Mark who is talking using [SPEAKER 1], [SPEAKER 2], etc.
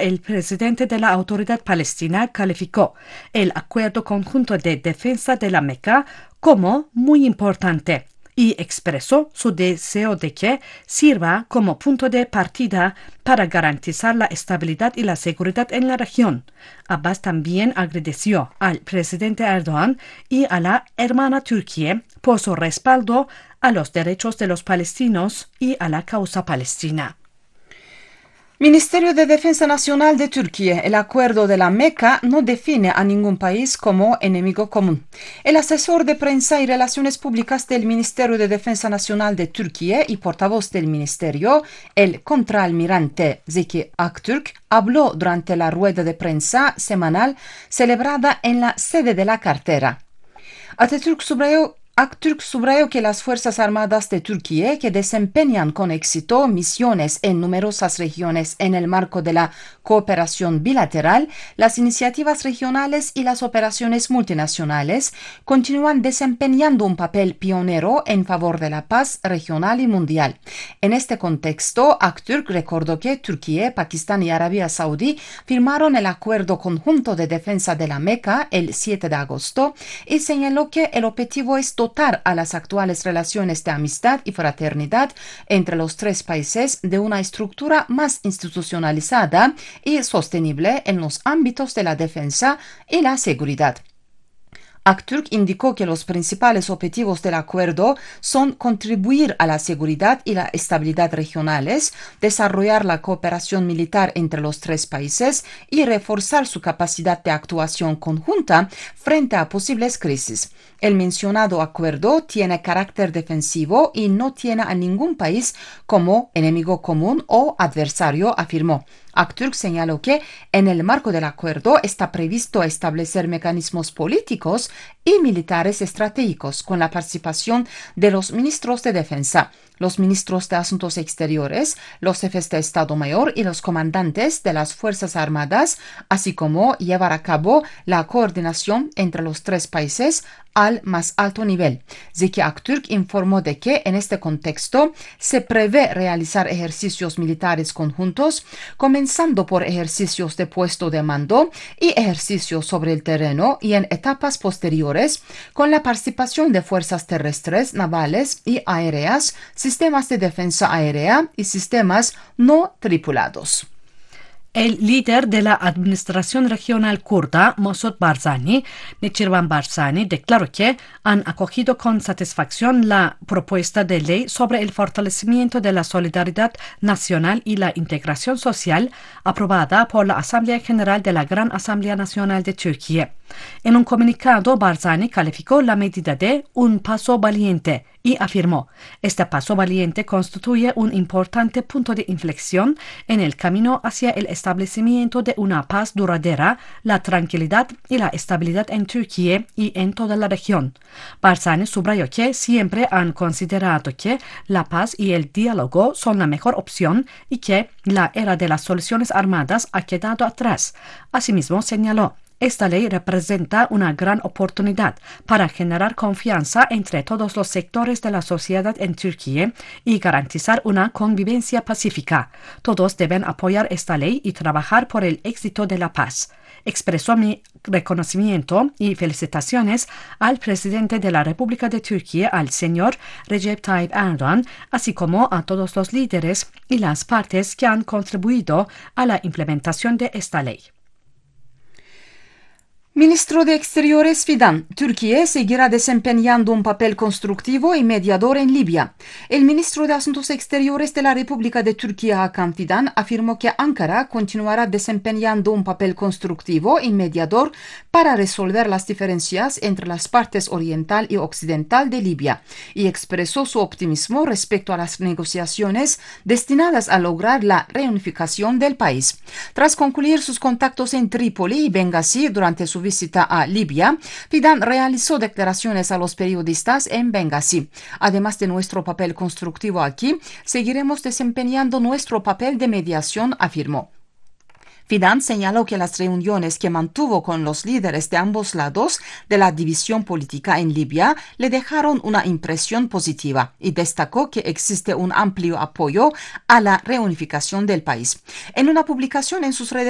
[SPEAKER 1] el presidente de la Autoridad Palestina calificó el acuerdo conjunto de defensa de la Meca como muy importante y expresó su deseo de que sirva como punto de partida para garantizar la estabilidad y la seguridad en la región. Abbas también agradeció al presidente Erdogan y a la hermana Turquía por su respaldo a los derechos de los palestinos y a la causa palestina.
[SPEAKER 2] Ministerio de Defensa Nacional de Turquía. El acuerdo de la Meca no define a ningún país como enemigo común. El asesor de prensa y relaciones públicas del Ministerio de Defensa Nacional de Turquía y portavoz del ministerio, el contraalmirante Zeki Aktürk, habló durante la rueda de prensa semanal celebrada en la sede de la cartera. Aktürk subrayó que las Fuerzas Armadas de Turquía, que desempeñan con éxito misiones en numerosas regiones en el marco de la cooperación bilateral, las iniciativas regionales y las operaciones multinacionales, continúan desempeñando un papel pionero en favor de la paz regional y mundial. En este contexto, Aktürk recordó que Turquía, Pakistán y Arabia Saudí firmaron el Acuerdo Conjunto de Defensa de la Meca el 7 de agosto y señaló que el objetivo es dotar a las actuales relaciones de amistad y fraternidad entre los tres países de una estructura más institucionalizada y sostenible en los ámbitos de la defensa y la seguridad. Aktürk indicó que los principales objetivos del acuerdo son contribuir a la seguridad y la estabilidad regionales, desarrollar la cooperación militar entre los tres países y reforzar su capacidad de actuación conjunta frente a posibles crisis. El mencionado acuerdo tiene carácter defensivo y no tiene a ningún país como enemigo común o adversario, afirmó. Aktürk señaló que en el marco del acuerdo está previsto establecer mecanismos políticos y militares estratégicos con la participación de los ministros de defensa, los ministros de Asuntos Exteriores, los jefes de Estado Mayor y los comandantes de las Fuerzas Armadas, así como llevar a cabo la coordinación entre los tres países al más alto nivel. Zeki Aktürk informó de que en este contexto se prevé realizar ejercicios militares conjuntos, comenzando por ejercicios de puesto de mando y ejercicios sobre el terreno y en etapas posteriores, con la participación de fuerzas terrestres, navales y aéreas, sistemas de defensa aérea y sistemas no tripulados.
[SPEAKER 1] El líder de la administración regional kurda, Mesut Barzani, Nechirvan Barzani, declaró que han acogido con satisfacción la propuesta de ley sobre el fortalecimiento de la solidaridad nacional y la integración social aprobada por la Asamblea General de la Gran Asamblea Nacional de Turquía. En un comunicado, Barzani calificó la medida de un paso valiente y afirmó: este paso valiente constituye un importante punto de inflexión en el camino hacia el establecimiento de una paz duradera, la tranquilidad y la estabilidad en Turquía y en toda la región. Barzani subrayó que siempre han considerado que la paz y el diálogo son la mejor opción y que la era de las soluciones armadas ha quedado atrás. Asimismo, señaló: esta ley representa una gran oportunidad para generar confianza entre todos los sectores de la sociedad en Turquía y garantizar una convivencia pacífica. Todos deben apoyar esta ley y trabajar por el éxito de la paz. Expresó mi reconocimiento y felicitaciones al presidente de la República de Turquía, al señor Recep Tayyip Erdogan, así como a todos los líderes y las partes que han contribuido a la implementación de esta ley.
[SPEAKER 2] Ministro de Exteriores Fidan, Turquía seguirá desempeñando un papel constructivo y mediador en Libia. El ministro de Asuntos Exteriores de la República de Turquía, Hakan Fidan, afirmó que Ankara continuará desempeñando un papel constructivo y mediador para resolver las diferencias entre las partes oriental y occidental de Libia, y expresó su optimismo respecto a las negociaciones destinadas a lograr la reunificación del país. Tras concluir sus contactos en Trípoli y Bengasi durante su visita a Libia, Fidan realizó declaraciones a los periodistas en Bengasi. Además de nuestro papel constructivo aquí, seguiremos desempeñando nuestro papel de mediación, afirmó. Fidan señaló que las reuniones que mantuvo con los líderes de ambos lados de la división política en Libia le dejaron una impresión positiva y destacó que existe un amplio apoyo a la reunificación del país. En una publicación en sus redes